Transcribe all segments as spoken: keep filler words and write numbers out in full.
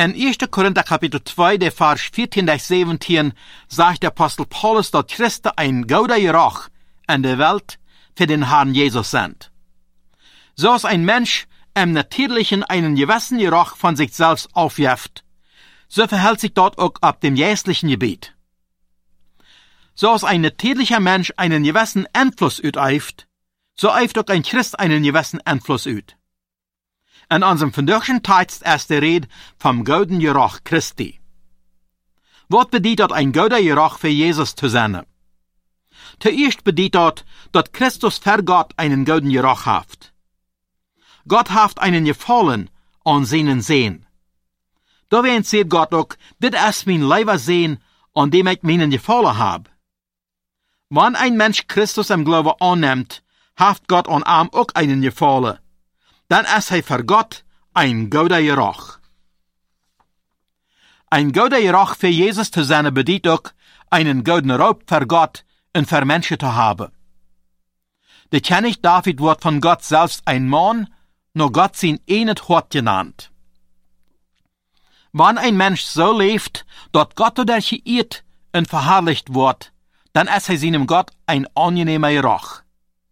In erster Korinther Kapitel zwei, der Vers vierzehn bis siebzehn, sagt der Apostel Paulus, dass Christen ein guter Geruch in der Welt für den Herrn Jesus sind. So ist ein Mensch im Natürlichen einen gewissen Geruch von sich selbst aufjeft, so verhält sich dort auch ab dem geistlichen Gebiet. So ist ein natürlicher Mensch einen gewissen Einfluss übt, so übt auch ein Christ einen gewissen Einfluss übt. In unserem verdachten Text ist die Rede vom guten Geruch Christi. Was bedeutet ein guter Geruch für Jesus zu sein? Zuerst bedeutet, dass Christus für Gott einen guten Geruch hat. Gott hat einen Gefallen an seinen Sehen. Da werden sieht Gott auch, das ist mein Leiber Sehen, an dem ich meinen Gefallen habe. Wenn ein Mensch Christus im Glauben annimmt, hat Gott an ihm auch einen Gefallen. Dann ist er für Gott ein guter Geruch. Ein guter Geruch für Jesus zu sein bedeutet auch, einen guten Raub für Gott und für Menschen zu haben. Der König David wird von Gott selbst ein Mann, nur Gott sein eines Hort genannt. Wenn ein Mensch so lebt, dass Gott dadurch geehrt und verherrlicht wird, dann ist er seinem Gott ein angenehmer Geruch.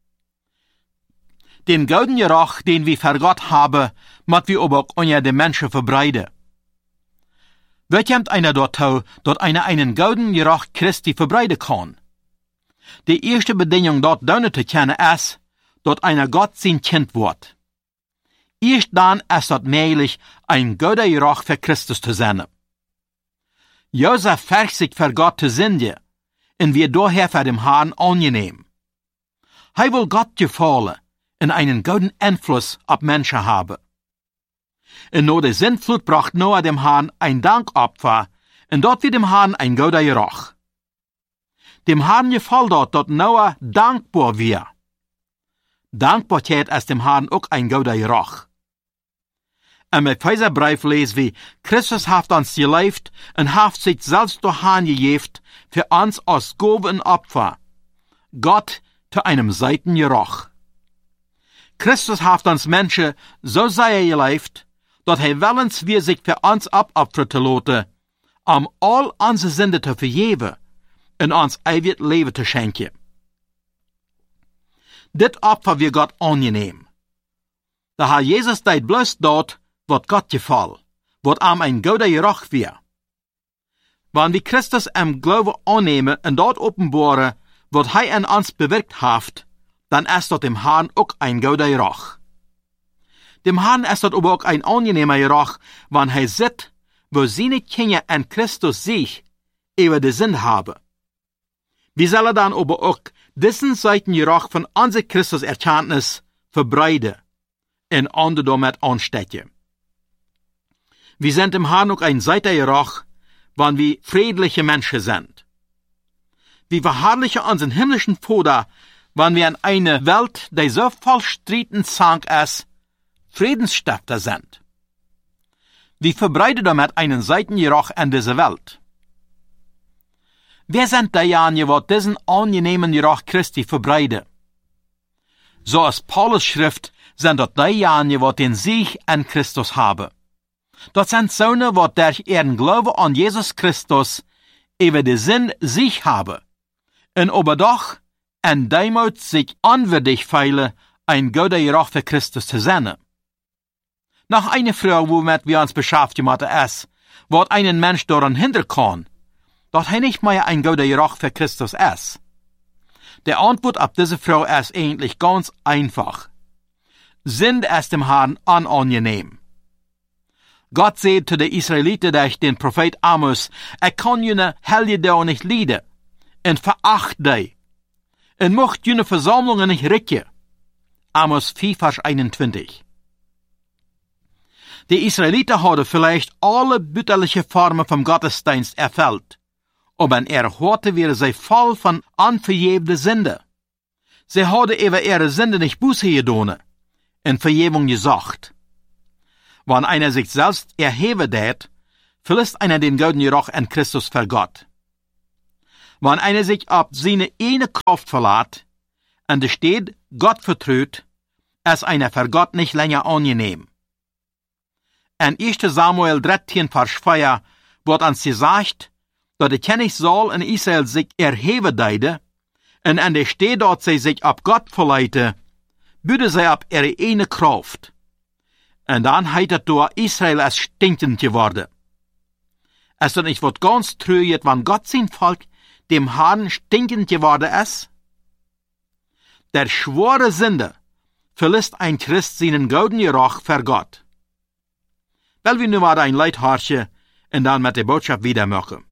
Den guten Geruch, den wir für Gott haben, muss wir aber auch unter den Menschen verbreiten. Wie kommt einer dazu, dass einer einen guten Geruch Christi verbreiten kann? Die erste Bedingung, dort dünne zu kennen, ist, dass einer Gott sein Kind wird. Erst dann ist es möglich, ein guter Geruch für Christus zu sein. Josef färgt sich für Gott zu sündigen, und wird daher für den Herrn angenehm. Er will Gott gefallen und einen guten Einfluss auf Menschen haben. Und nur der Sintflut bracht Noah dem Herrn ein Dankopfer, und dort wird dem Herrn ein guter Geruch. Dem Herrn gefällt dort, dass Noah dankbar wird. Dankbarkeit ist dem Herrn auch ein guter Geruch. Im Epheserbrief lesen wir, Christus hat uns gelebt und hat sich selbst durch Herrn gegeben, für uns als Gabe und Opfer. Gott zu einem seiten Geruch. Christus hat uns Menschen so sehr gelebt, dass er willens wir sich für uns abopfern zu lassen, um all unsere Sünde zu vergeben und uns ewig Leben zu schenken. Dit Opfer wird Gott angenehm. Der Herr Jesus deed bloß dort, wat Gott gefällt, wat ihm ein guter Geruch wird. Wenn wir Christus im Glauben annehmen und dort offenbaren, was er in uns bewirkt hat, dann ist dort dem Herrn auch ein guter Geruch. Dem Herrn ist dort aber auch ein angenehmer Geruch, wenn er sieht, wo seine Kinder in Christus sich über die Sinn haben. Wir sollen dann aber auch diesen seiten Geruch von unserer Christus-Erkenntnis verbreiten und andere damit anstecken. Wir sind im Herrn auch ein seiter Geruch, wenn wir friedliche Menschen sind. Wir verherrlichen unseren himmlischen Vater, wenn wir in einer Welt, die so voll Streit und Zank ist, Friedensstifter sind. Wir verbreiten damit einen Seitengeruch in dieser Welt. Wer sind diejenigen, die diesen angenehmen Geruch Christi verbreiten? So als Paulus Schrift sind dort diejenigen, die den Sieg an Christus haben. Dort sind Söhne, die durch ihren Glauben an Jesus Christus über den Sinn sich haben und aber doch in Demut sich anwürdig fühlen, ein guter Geruch für Christus zu sein. Noch eine Frage, womit wir uns beschäftigt haben, ist, was einen Mensch daran hindern kann, dass er nicht mehr ein guter Geruch für Christus ist. Die Antwort auf diese Frage ist eigentlich ganz einfach. Sind es dem Herrn unangenehm? Gott sagt zu den Israeliten durch den Prophet Amos, er kann jene Helligdau nicht leiden, und veracht die, und macht jene Versammlungen nicht richten. Amos vier, Vers einundzwanzig. Die Israeliten hadden vielleicht alle bütterliche Formen vom Gottesdienst erfüllt, aber in ihrer Horte wäre sie voll von unvergebene Sünde. Sie hadden über ihre Sünde nicht Buße getan, in Vergebung gesagt. Wenn einer sich selbst erheben tät, verlässt einer den guten Geruch an Christus für Gott. Wenn einer sich auf seine eine Kraft verlässt, und es steht, Gott vertraut, ist einer für Gott nicht länger angenehm. in eerste Samuel dreizehn Vers vier wordt ons gesagt, dat de König Saul in Israel sich erheben deide, en an der Stelle dort sie sich ab Gott verleite, büde sie ab ihre eine Kraft. En dann heit het door Israel als stinkend geworden. Es ist nicht wat ganz trüget, wann Gott sein Volk dem Herrn stinkend geworden ist? Der schwore Sünde verlässt ein Christ seinen goldenen Geruch für Gott. Weil wir nun mal ein Leid harschen und dann mit der Botschaft wieder machen.